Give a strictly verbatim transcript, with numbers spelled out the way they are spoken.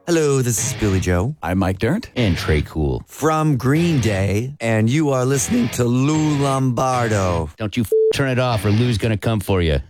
Hello, this is Billy Joe. I'm Mike Dirnt. And Trey Cool. From Green Day, and you are listening to Lou Lombardo. Don't you f- turn it off or Lou's going to come for you.